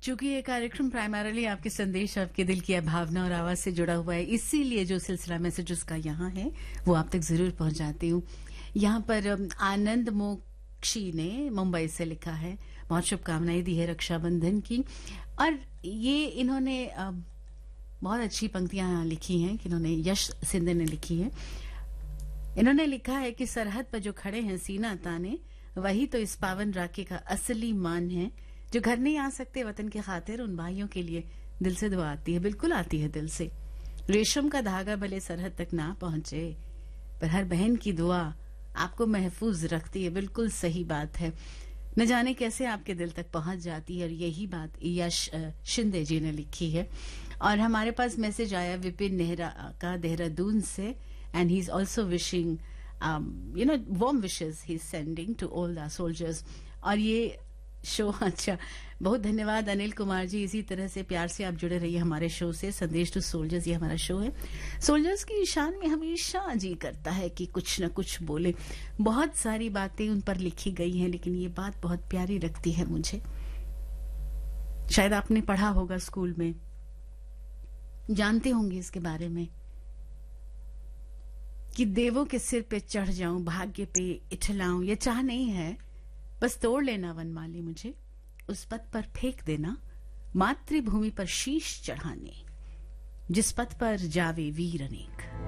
चूंकि ये कार्यक्रम प्राइमरली आपके संदेश, आपके दिल की भावना और आवाज से जुड़ा हुआ है, इसीलिए जो सिलसिला मैसेजेस का यहाँ है वो आप तक जरूर पहुंचाती हूँ। यहाँ पर आनंद मोक्षी ने मुंबई से लिखा है, बहुत शुभकामनाएं दी है रक्षाबंधन की। और ये इन्होंने बहुत अच्छी पंक्तियां लिखी हैं कि इन्होंने यश सिंधे ने लिखी है। इन्होंने लिखा है कि सरहद पर जो खड़े हैं सीना ताने, वही तो इस पावन राखी का असली मान है। जो घर नहीं आ सकते वतन की खातिर, उन भाइयों के लिए दिल से दुआ आती है, बिल्कुल आती है दिल से। रेशम का धागा भले सरहद तक ना पहुंचे, पर हर बहन की दुआ आपको महफूज रखती है। बिल्कुल सही बात है, न जाने कैसे आपके दिल तक पहुंच जाती है। और यही बात यश शिंदे जी ने लिखी है। और हमारे पास मैसेज आया विपिन नेहरा का देहरादून से, and he is also wishing warm wishes he is sending to all the soldiers. और ये शो, अच्छा, बहुत धन्यवाद अनिल कुमार जी। इसी तरह से प्यार से आप जुड़े रहिए हमारे शो से। संदेश टू सोल्जर्स, ये हमारा शो है। सोल्जर्स की शान में हमेशा जी करता है कि कुछ न कुछ बोले। बहुत सारी बातें उन पर लिखी गई हैं, लेकिन ये बात बहुत प्यारी लगती है मुझे। शायद आपने पढ़ा होगा स्कूल में, जानते होंगे इसके बारे में, कि देवों के सिर पे चढ़ जाऊं, भाग्य पे इठलाऊं, ये चाह नहीं है, बस तोड़ लेना वनमाली मुझे, उस पथ पर फेंक देना, मातृभूमि पर शीश चढ़ाने, जिस पथ पर जावे वीर अनेक।